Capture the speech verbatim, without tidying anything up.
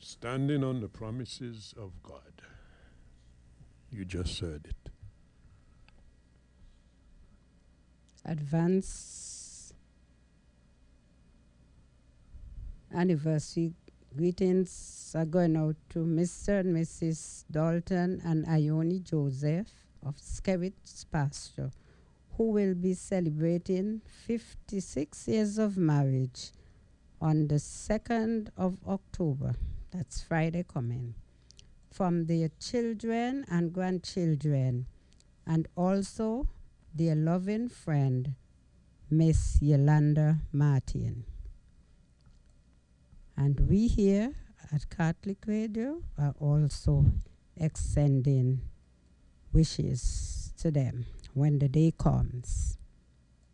Standing on the promises of God. You just heard it. Advance anniversary greetings are going out to Mister and Missus Dalton and Ione Joseph of Skerritt's Pasture, who will be celebrating fifty-six years of marriage on the second of October. That's Friday coming. From their children and grandchildren, and also their loving friend, Miss Yolanda Martin. And we here at Catholic Radio are also extending wishes to them when the day comes.